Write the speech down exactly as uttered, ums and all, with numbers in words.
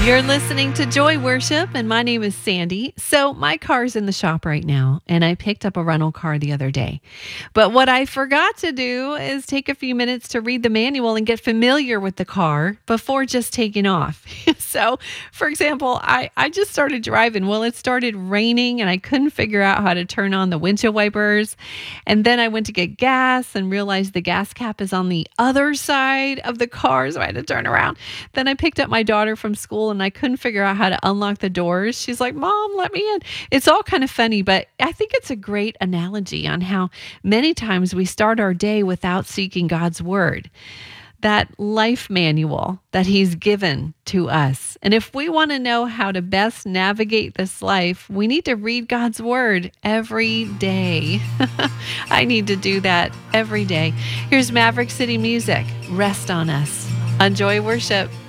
You're listening to Joy Worship, and my name is Sandy. So my car's in the shop right now, and I picked up a rental car the other day. But what I forgot to do is take a few minutes to read the manual and get familiar with the car before just taking off. So, for example, I, I just started driving. Well, it started raining, and I couldn't figure out how to turn on the windshield wipers. And then I went to get gas and realized the gas cap is on the other side of the car, so I had to turn around. Then I picked up my daughter from school, and I couldn't figure out how to unlock the doors. She's like, "Mom, let me in." It's all kind of funny, but I think it's a great analogy on how many times we start our day without seeking God's word, that life manual that he's given to us. And if we want to know how to best navigate this life, we need to read God's word every day. I need to do that every day. Here's Maverick City Music, Rest on Us. Enjoy worship.